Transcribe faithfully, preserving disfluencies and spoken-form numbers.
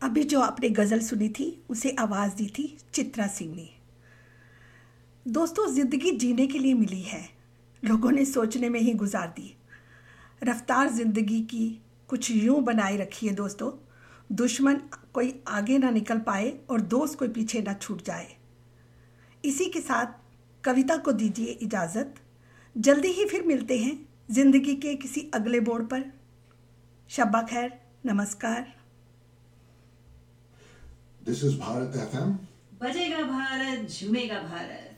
अभी जो आपने गज़ल सुनी थी उसे आवाज़ दी थी चित्रा सिंह ने। दोस्तों, ज़िंदगी जीने के लिए मिली है, लोगों ने सोचने में ही गुजार दी। रफ्तार ज़िंदगी की कुछ यूं बनाए रखी है दोस्तों, दुश्मन कोई आगे ना निकल पाए और दोस्त कोई पीछे ना छूट जाए। इसी के साथ कविता को दीजिए इजाज़त। जल्दी ही फिर मिलते हैं ज़िंदगी के किसी अगले मोड़ पर। शब्बा खैर, नमस्कार। This is Bharat F M. बजेगा भारत, झूमेगा भारत।